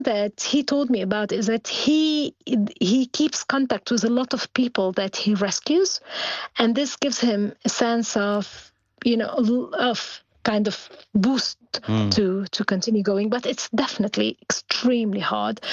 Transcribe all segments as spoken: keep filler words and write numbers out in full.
that he told me about is that he he keeps contact with a lot of people that he rescues, and this gives him a sense of, you know, of kind of boost Mm. to to continue going. But it's definitely extremely hard,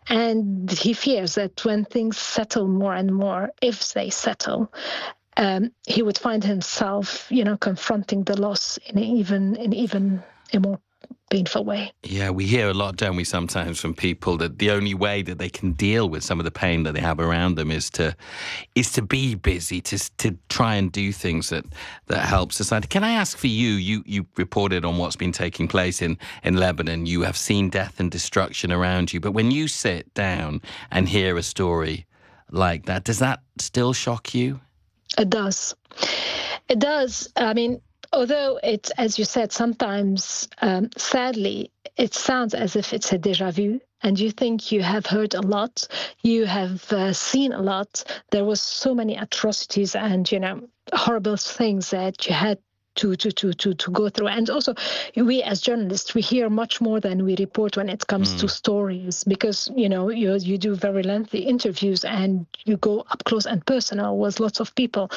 and he fears that when things settle more and more, if they settle, um, he would find himself, you know, confronting the loss in an even in even a more painful way. Yeah, we hear a lot, don't we, sometimes from people that the only way that they can deal with some of the pain that they have around them is to is to be busy, to to try and do things that, that help society. Can I ask for you, you you reported on what's been taking place in, in Lebanon. You have seen death and destruction around you. But when you sit down and hear a story like that, does that still shock you? It does. It does. I mean, although it's, as you said, sometimes, um, sadly, it sounds as if it's a déjà vu, and you think you have heard a lot, you have uh, seen a lot. There was so many atrocities and, you know, horrible things that you had to to to to to go through. And also, we as journalists, we hear much more than we report when it comes mm. to stories, because, you know, you you do very lengthy interviews and you go up close and personal with lots of people.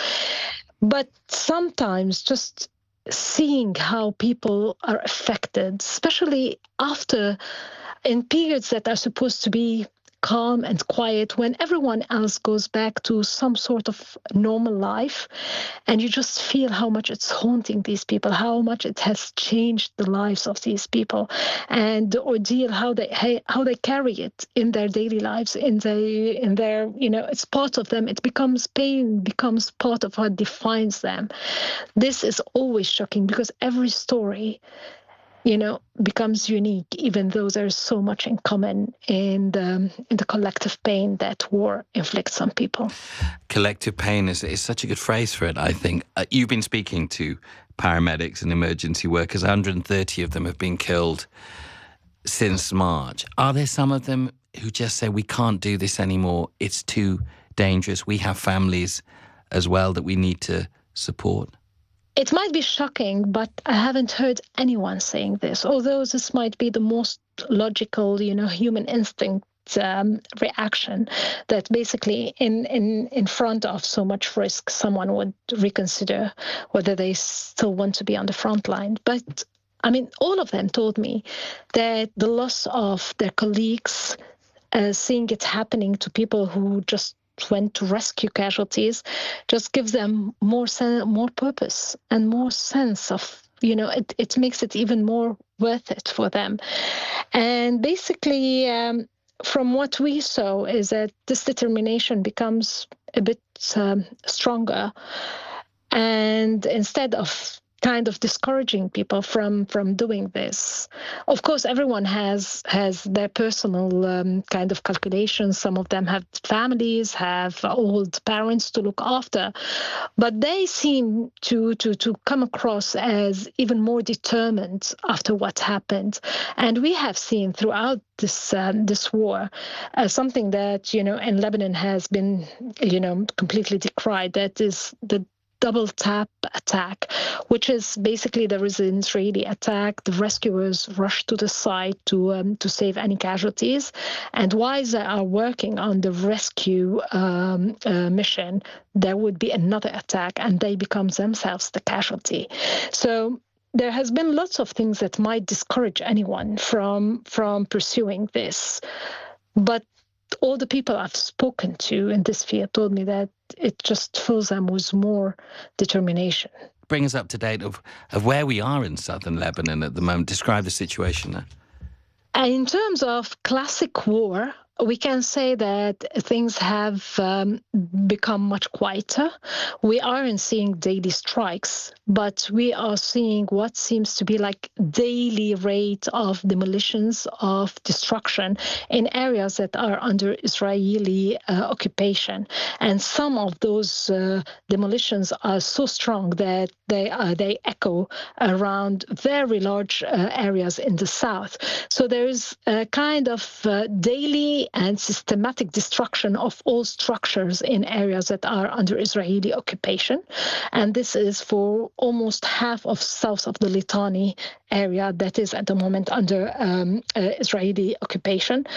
But sometimes just seeing how people are affected, especially after, in periods that are supposed to be calm and quiet, when everyone else goes back to some sort of normal life, and you just feel how much it's haunting these people, how much it has changed the lives of these people, and the ordeal, how they how they carry it in their daily lives, in their in their you know, it's part of them. It becomes pain, becomes part of what defines them. This is always shocking, because every story, you know, becomes unique, even though there's so much in common in the, in the collective pain that war inflicts on people. Collective pain is, is such a good phrase for it, I think. Uh, you've been speaking to paramedics and emergency workers. one hundred thirty of them have been killed since March. Are there some of them who just say, we can't do this anymore, it's too dangerous, we have families as well that we need to support? It might be shocking, but I haven't heard anyone saying this, although this might be the most logical, you know, human instinct um, reaction, that basically in, in, in front of so much risk, someone would reconsider whether they still want to be on the front line. But, I mean, all of them told me that the loss of their colleagues, uh, seeing it happening to people who just went to rescue casualties, just gives them more sen- more purpose and more sense of, you know, it, it makes it even more worth it for them. And basically, um, from what we saw, is that this determination becomes a bit um, stronger. And instead of kind of discouraging people from from doing this, of course, everyone has has their personal um, kind of calculations. Some of them have families, have old parents to look after, but they seem to to to come across as even more determined after what happened. And we have seen throughout this um, this war uh, something that, you know, in Lebanon has been, you know, completely decried. That is the double tap attack, which is basically there is an Israeli attack. The rescuers rush to the site to um, to save any casualties, and while they are working on the rescue um, uh, mission, there would be another attack, and they become themselves the casualty. So there has been lots of things that might discourage anyone from from pursuing this, but all the people I've spoken to in this field told me that it just fills them with more determination. Bring us up to date of, of where we are in southern Lebanon at the moment. Describe the situation there. In terms of classic war, we can say that things have um, become much quieter. We aren't seeing daily strikes, but we are seeing what seems to be like daily rate of demolitions, of destruction in areas that are under Israeli uh, occupation. And some of those uh, demolitions are so strong that they uh, they echo around very large uh, areas in the south. So there is a kind of uh, daily and systematic destruction of all structures in areas that are under Israeli occupation. And this is for almost half of south of the Litani area that is at the moment under um, uh, Israeli occupation.